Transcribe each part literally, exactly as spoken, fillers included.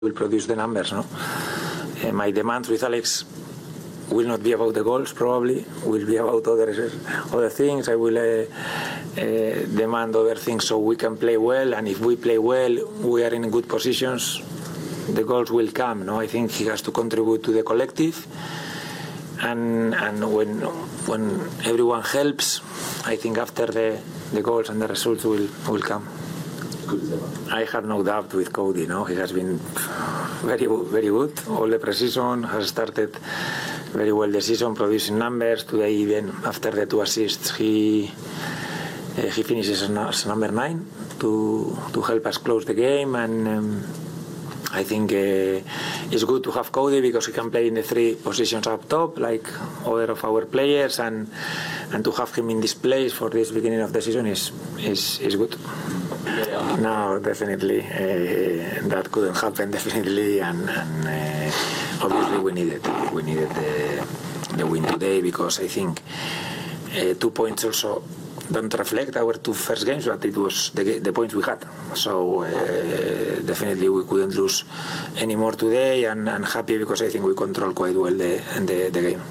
will produce the numbers. No, uh, my demands with Alex will not be about the goals. Probably will be about other other things. I will uh, uh, demand other things so we can play well. And if we play well, we are in good positions. The goals will come. No, I think he has to contribute to the collective. And and when when everyone helps, I think after the the goals and the results will will come. I have no doubt with Cody. No, he has been very very good. All the preseason has started very well. The season producing numbers. Today, even after the two assists, he uh, he finishes as number nine to to help us close the game. And um, I think uh, it's good to have Cody because he can play in the three positions up top, like other of our players, and and to have him in this place for this beginning of the season is is is good. No, definitely uh, that couldn't happen. Definitely, and, and uh, obviously we needed we needed the, the win today because I think uh, two points also don't reflect our two first games, but it was the, the points we had. So uh, definitely we couldn't lose any more today, and, and happy because I think we controlled quite well the the, the game.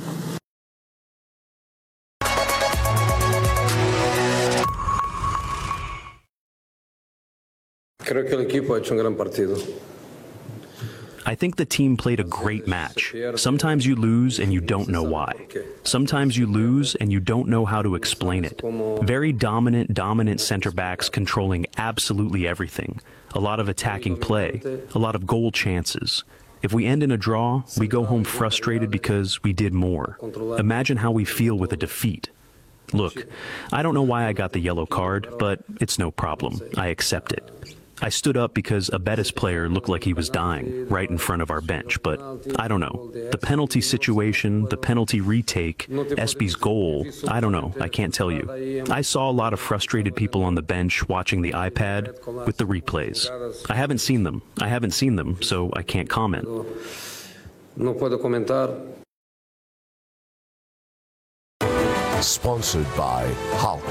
Creo que el equipo ha hecho un gran partido. I think the team played a great match. Sometimes you lose and you don't know why. Sometimes you lose and you don't know how to explain it. Very dominant, dominant center backs controlling absolutely everything. A lot of attacking play, a lot of goal chances. If we end in a draw, we go home frustrated because we did more. Imagine how we feel with a defeat. Look, I don't know why I got the yellow card, but it's no problem. I accept it. I stood up because a Betis player looked like he was dying right in front of our bench, but I don't know. The penalty situation, the penalty retake, Espy's goal, I don't know. I can't tell you. I saw a lot of frustrated people on the bench watching the iPad with the replays. I haven't seen them. I haven't seen them, so I can't comment. No puedo comentar. Sponsored by Hulk.